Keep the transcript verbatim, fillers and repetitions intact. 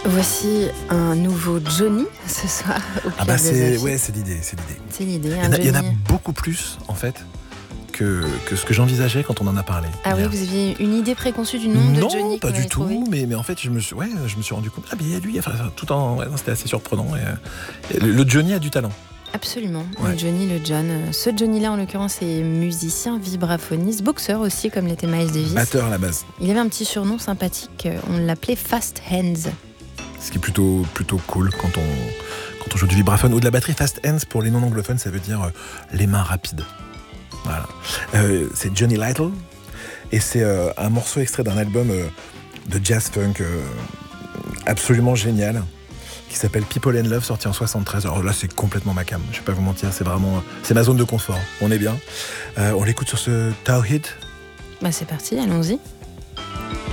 Voici un nouveau Johnny ce soir au Ah bah c'est, ouais, c'est l'idée, c'est l'idée. C'est l'idée. Il y, en a, il y en a beaucoup plus en fait que, que ce que j'envisageais quand on en a parlé. Ah hier. oui, vous aviez une idée préconçue du nom non, de Johnny? Non, pas du tout. Trouvé. Mais, mais en fait, je me suis, ouais, je me suis rendu compte. Ah, mais il y a lui. Enfin, tout en, ouais, c'était assez surprenant. Et, et le, le Johnny a du talent. Absolument. Ouais. Le Johnny, le John. Ce Johnny-là, en l'occurrence, est musicien, vibraphoniste, boxeur aussi, comme l'était Miles Davis. Batteur à la base. Il avait un petit surnom sympathique. On l'appelait Fast Hands. Ce qui est plutôt, plutôt cool quand on, quand on joue du vibraphone ou de la batterie. Fast hands, pour les non-anglophones, ça veut dire euh, les mains rapides. Voilà. Euh, c'est Johnny Lytle et c'est euh, un morceau extrait d'un album euh, de jazz funk euh, absolument génial qui s'appelle People and Love, sorti en soixante-treize. Alors là, c'est complètement ma cam, je vais pas vous mentir, c'est vraiment c'est ma zone de confort. On est bien. Euh, on l'écoute sur ce Tawhid. Bah c'est parti, allons-y.